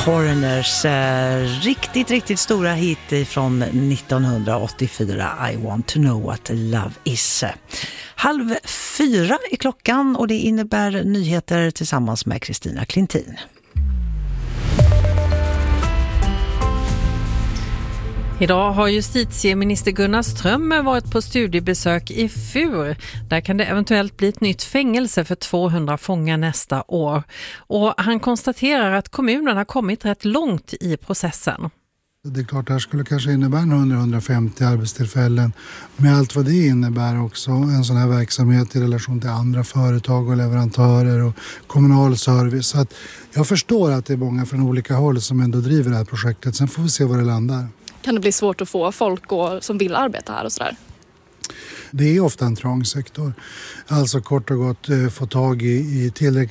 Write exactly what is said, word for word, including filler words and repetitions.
Foreigners eh, riktigt, riktigt stora hit från nittonhundraåttiofyra, I want to know what love is. Halv fyra är klockan och det innebär nyheter tillsammans med Kristina Klintin. Idag har justitieminister Gunnar Strömmer varit på studiebesök i Fur. Där kan det eventuellt bli ett nytt fängelse för tvåhundra fångar nästa år. Och han konstaterar att kommunen har kommit rätt långt i processen. Det är klart att det här skulle kanske innebära hundra till hundrafemtio arbetstillfällen med allt vad det innebär också. En sån här verksamhet i relation till andra företag och leverantörer och kommunal service. Så att jag förstår att det är många från olika håll som ändå driver det här projektet. Sen får vi se var det landar. Kan det bli svårt att få folk och, som vill arbeta här och sådär? Det är ofta en trång sektor. Alltså kort och gott få tag i, i tillräckligt